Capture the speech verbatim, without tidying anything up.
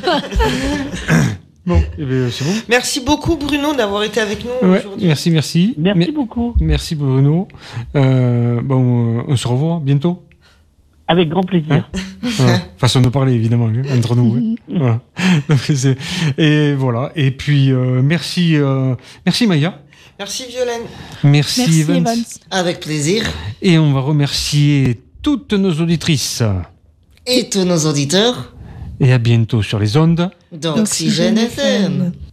Bon, eh bien, c'est bon. Merci beaucoup Bruno d'avoir été avec nous Ouais, aujourd'hui. merci, merci. Merci Me- beaucoup. Merci Bruno. Euh, bon, on se revoit bientôt. Avec grand plaisir. Voilà. Façon de parler, évidemment, hein, entre nous. Hein. Voilà. Donc, c'est... Et voilà. Et puis, euh, merci, euh, merci Maya. Merci Violaine. Merci, Merci Evans. Evans. Avec plaisir. Et on va remercier toutes nos auditrices. Et tous nos auditeurs Et à bientôt sur les ondes. d'Oxygène F M.